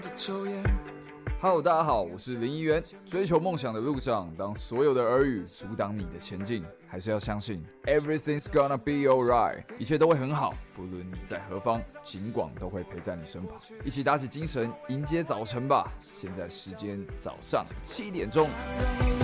Hello， 大家好，我是林宜元。追求梦想的路上，当所有的耳语阻挡你的前进，还是要相信 Everything's gonna be alright， 一切都会很好。不论你在何方，警广都会陪在你身旁，一起打起精神，迎接早晨吧。现在时间早上7点钟。